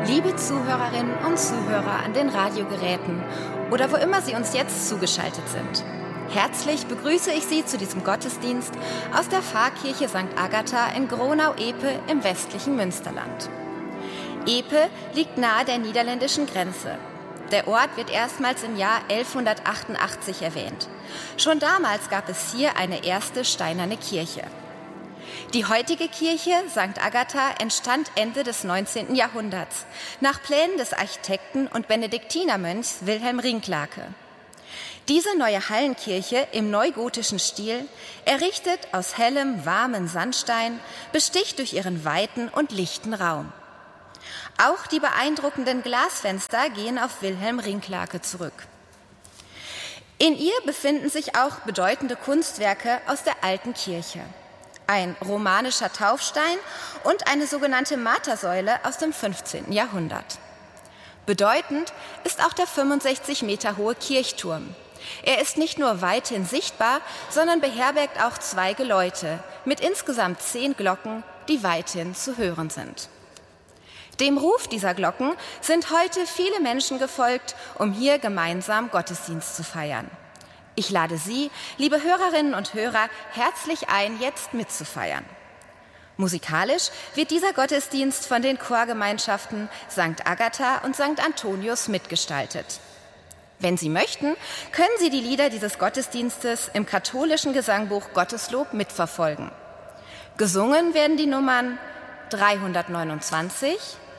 Liebe Zuhörerinnen und Zuhörer an den Radiogeräten oder wo immer Sie uns jetzt zugeschaltet sind. Herzlich begrüße ich Sie zu diesem Gottesdienst aus der Pfarrkirche St. Agatha in Gronau-Epe im westlichen Münsterland. Epe liegt nahe der niederländischen Grenze. Der Ort wird erstmals im Jahr 1188 erwähnt. Schon damals gab es hier eine erste steinerne Kirche. Die heutige Kirche St. Agatha entstand Ende des 19. Jahrhunderts nach Plänen des Architekten und Benediktinermönchs Wilhelm Rincklake. Diese neue Hallenkirche im neugotischen Stil, errichtet aus hellem, warmem Sandstein, besticht durch ihren weiten und lichten Raum. Auch die beeindruckenden Glasfenster gehen auf Wilhelm Rincklake zurück. In ihr befinden sich auch bedeutende Kunstwerke aus der alten Kirche. Ein romanischer Taufstein und eine sogenannte Martersäule aus dem 15. Jahrhundert. Bedeutend ist auch der 65 Meter hohe Kirchturm. Er ist nicht nur weithin sichtbar, sondern beherbergt auch 2 Geläute mit insgesamt 10 Glocken, die weithin zu hören sind. Dem Ruf dieser Glocken sind heute viele Menschen gefolgt, um hier gemeinsam Gottesdienst zu feiern. Ich lade Sie, liebe Hörerinnen und Hörer, herzlich ein, jetzt mitzufeiern. Musikalisch wird dieser Gottesdienst von den Chorgemeinschaften St. Agatha und St. Antonius mitgestaltet. Wenn Sie möchten, können Sie die Lieder dieses Gottesdienstes im katholischen Gesangbuch Gotteslob mitverfolgen. Gesungen werden die Nummern 329,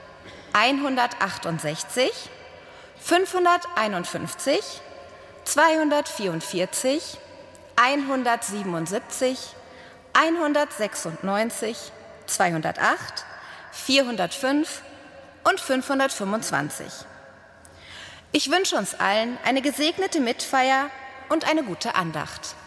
168, 551, 244, 177, 196, 208, 405 und 525. Ich wünsche uns allen eine gesegnete Mitfeier und eine gute Andacht.